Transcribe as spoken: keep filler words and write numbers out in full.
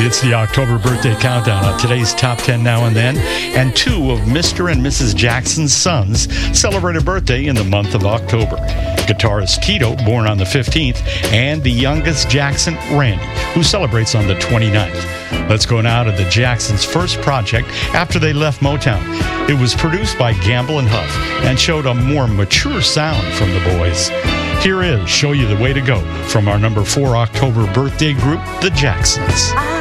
It's the October birthday countdown on today's Top ten Now and Then, and two of Mister and Missus Jackson's sons celebrate a birthday in the month of October. Guitarist Tito, born on the fifteenth, and the youngest Jackson, Randy, who celebrates on the twenty-ninth. Let's go now to the Jacksons' first project after they left Motown. It was produced by Gamble and Huff and showed a more mature sound from the boys. Here is Show You the Way to Go from our number four October birthday group, the Jacksons.